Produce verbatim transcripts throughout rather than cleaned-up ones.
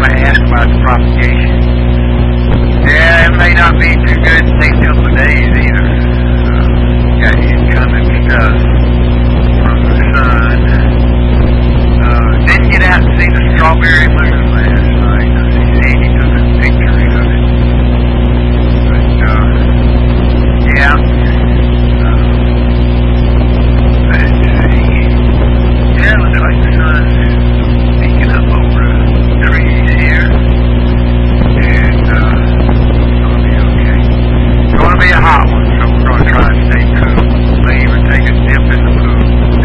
I ask about the propagation. Yeah, it may not be too good the next couple of days either. Uh, got incoming stuff from the sun. Uh, didn't get out to see the strawberry moon last night. I see Sandy took a picture of it. But, uh, yeah. Uh, let's see. Yeah, it looks like the sun's peeking up over the trees here. And, uh, it's gonna be okay. It's gonna be a hot one, so we're gonna try and stay cool. May even take a dip in the pool.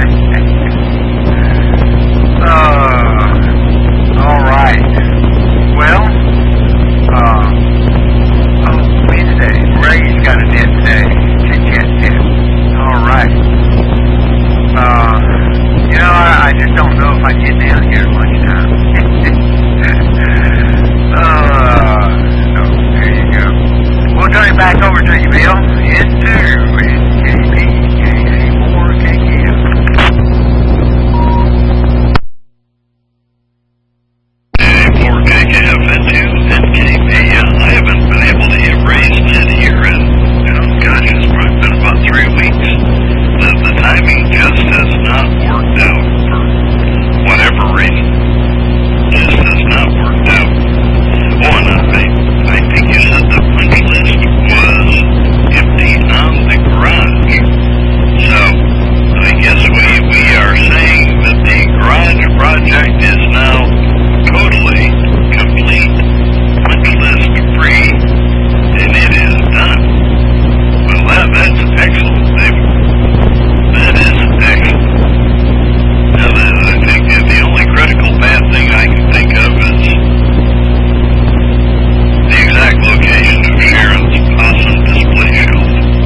uh, alright. Well, uh, oh, Wednesday. Ray's got a dip today. Chit-chat dip. Alright. Uh, you know, I, I just don't know if I can get down here at lunchtime. uh, so, there you go. We'll turn it back over to you, Bill. Into N K P, K C four, K K F. four K K F into N K P. I haven't been able to get raised in here in, you know, gosh, it's probably been about three weeks. The, the timing just has not worked out for whatever reason. Just has not worked out. Oh, and I, I think you said the punch list was empty on the garage. So, I guess we, we are saying that the garage project is now totally complete, punch list free, and it is done. Well, that, that's excellent, David. That is excellent. Now, that, I think that the only critical bad thing I can think of is the exact location of Sharon's possum display shelf.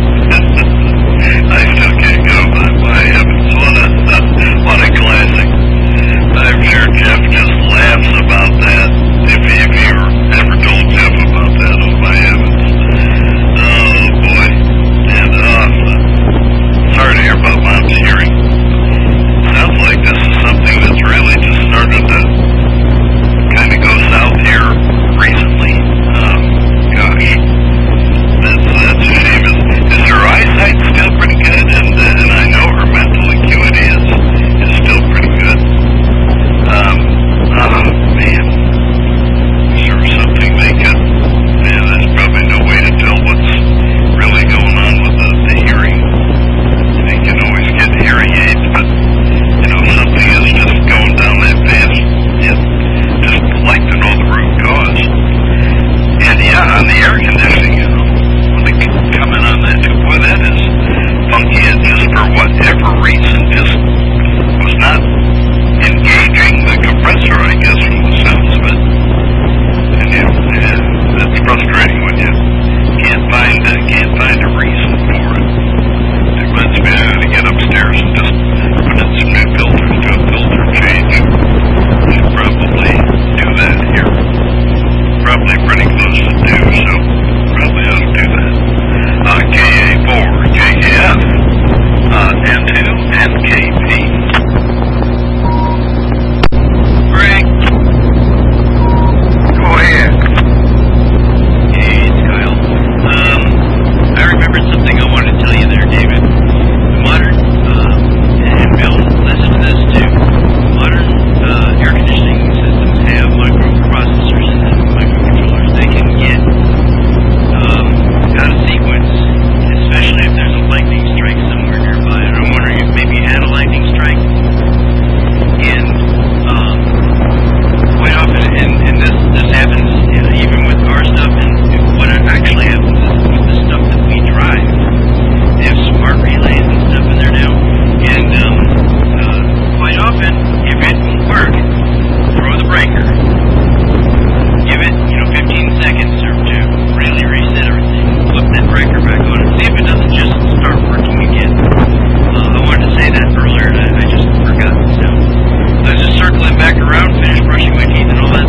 I still can't get over that. My heavens, what a, what a classic. I'm sure Jeff just laughs about that. If, if you ever told Jeff about that, oh my heavens. Oh boy. And uh, sorry to hear about Mom's hearing. Sounds like this is something that's really just started to kind of go south here recently. Um, gosh. That's, that's a shame. Is, is her eyesight still pretty good? And, uh, and I know her mental acuity is, is still pretty good. Um, oh man. Is there something they could, man, there's probably no way to tell what's really going on with the, the hearing. They can always get hearing aids, but, you know, something is just going down that path. You'd just like to know the root cause. And yeah, on the air conditioning, you know, when they come in on that too, boy, that is funky. It just for whatever reason just was not engaging the compressor, I guess, from the sounds of it. And you know, yeah, that's frustrating when you can't find uh, can't find a reason for it. It reminds me, I ought to get upstairs and just put in some new filters, do a filter change. Should probably do that here. Probably pretty close to do, so probably ought to do that. Uh, K A four, K K F, uh, N two, N K P. Greg, go ahead. Hey, it's Kyle. Um, I remembered something I wanted to tell you there, David. Modern, um, and Bill, listen to this too. Modern uh, air conditioning systems have microprocessors in them, microcontrollers. They can get um, out of sequence, especially if there's a lightning strike somewhere nearby. And I'm wondering if maybe you had a lightning strike. And um, quite often, and, and this this happens you know, even with our stuff, and what actually happens is with the stuff that we drive. They have smart relays and stuff in there now, and um, uh, quite often, if it won't work, throw the breaker. Give it, you know, fifteen seconds or to really reset everything. Flip that breaker back on and see if it doesn't just start working again. Uh, I wanted to say that earlier, and I, I just forgot. So, so I was just circling back around, finished brushing my teeth.